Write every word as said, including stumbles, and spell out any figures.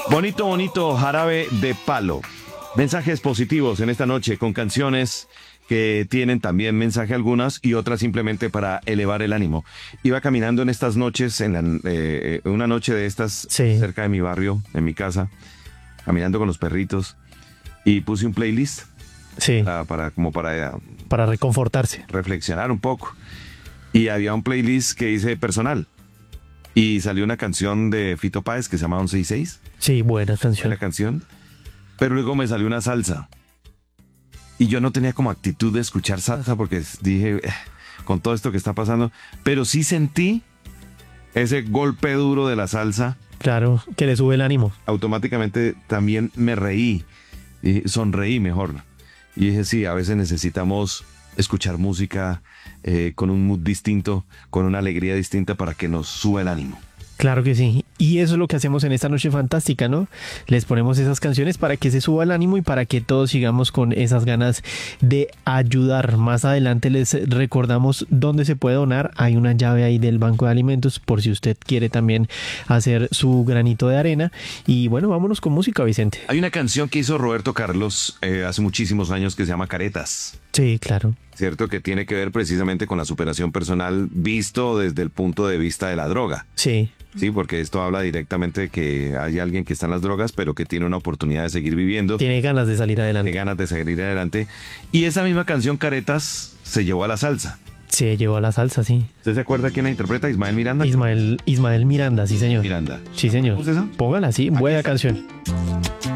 Bonito, bonito jarabe de palo. Mensajes positivos en esta noche con canciones que tienen también mensaje algunas y otras simplemente para elevar el ánimo. Iba caminando en estas noches, en la, eh, una noche de estas Sí. cerca de mi barrio, en mi casa, caminando con los perritos y puse un playlist Sí, para, para como para para reconfortarse. reflexionar un poco. Y había un playlist que hice personal y salió una canción de Fito Páez que se llama once y seis. Sí, buena canción. La canción, pero luego me salió una salsa y yo no tenía como actitud de escuchar salsa porque dije, eh, con todo esto que está pasando, pero sí sentí ese golpe duro de la salsa. Claro, que le sube el ánimo. Automáticamente también me reí y sonreí mejor y dije, sí, a veces necesitamos escuchar música eh, con un mood distinto, con una alegría distinta para que nos suba el ánimo. Claro que sí. Y eso es lo que hacemos en esta noche fantástica, ¿no? Les ponemos esas canciones para que se suba el ánimo y para que todos sigamos con esas ganas de ayudar. Más adelante les recordamos dónde se puede donar. Hay una llave ahí del Banco de Alimentos por si usted quiere también hacer su granito de arena. Y bueno, vámonos con música, Vicente. Hay una canción que hizo Roberto Carlos eh, hace muchísimos años que se llama Caretas. Sí, claro. ¿Cierto? Que tiene que ver precisamente con la superación personal visto desde el punto de vista de la droga. Sí. Sí, porque esto habla directamente de que hay alguien que está en las drogas, pero que tiene una oportunidad de seguir viviendo, Tiene ganas de salir tiene adelante. ganas de seguir adelante. Y esa misma canción, Caretas, se llevó a la salsa. Se llevó a la salsa, sí. ¿Usted se acuerda quién la interpreta? Ismael Miranda. Ismael, Ismael Miranda, sí señor. Miranda. Sí señor. ¿Cómo es eso? Póngala, sí, buena canción.